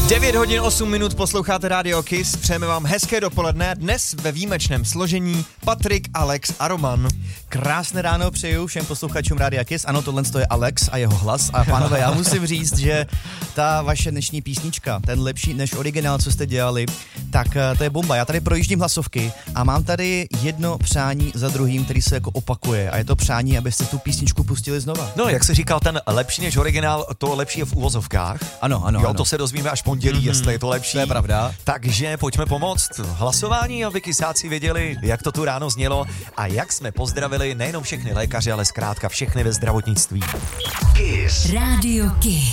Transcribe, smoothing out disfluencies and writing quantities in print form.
9 hodin 8 minut posloucháte Radio Kiss, přejeme vám hezké dopoledne, dnes ve výjimečném složení Patrik, Alex a Roman. Krásné ráno přeju všem posluchačům Rádia Kiss, ano, tohle je Alex a jeho hlas a pánové, já musím říct, že ta vaše dnešní písnička, ten lepší než originál, co jste dělali, tak to je bomba. Já tady projíždím hlasovky a mám tady jedno přání za druhým, který se jako opakuje a je to přání, abyste tu písničku pustili znova. No, jak se říkal, ten lepší než originál, to lepší je v uvozovkách. Ano. Jo, to se dozvíme až pondělí, jestli je to lepší. To je pravda. Takže pojďme pomoct hlasování, aby kysáci věděli, jak to tu ráno znělo a jak jsme pozdravili nejenom všechny lékaře, ale zkrátka všechny ve zdravotnictví. Kiss. Radio Kiss.